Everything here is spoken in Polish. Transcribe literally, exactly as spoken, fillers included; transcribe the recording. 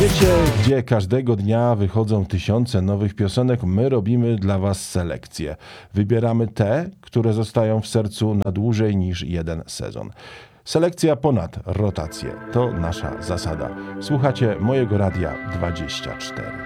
świecie, gdzie każdego dnia wychodzą tysiące nowych piosenek, my robimy dla Was selekcję. Wybieramy te, które zostają w sercu na dłużej niż jeden sezon. Selekcja ponad rotację. To nasza zasada. Słuchacie mojego Radia dwadzieścia cztery.